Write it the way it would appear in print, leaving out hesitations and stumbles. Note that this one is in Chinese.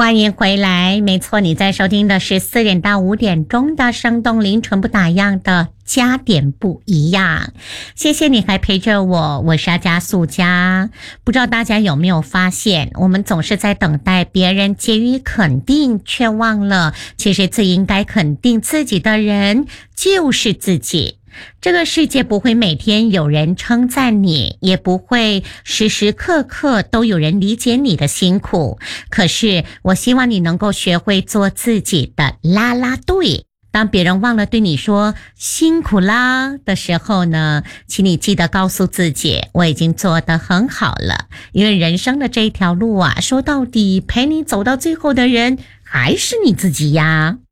欢迎回来，没错，你在收听的是4点到5点钟的生动灵纯不打烊的加点不一样。谢谢你还陪着我，我是阿加素佳。不知道大家有没有发现，我们总是在等待别人给予肯定，却忘了其实最应该肯定自己的人就是自己。这个世界不会每天有人称赞你，也不会时时刻刻都有人理解你的辛苦。可是我希望你能够学会做自己的啦啦队。当别人忘了对你说辛苦啦的时候呢，请你记得告诉自己，我已经做得很好了。因为人生的这一条路啊，说到底陪你走到最后的人还是你自己呀。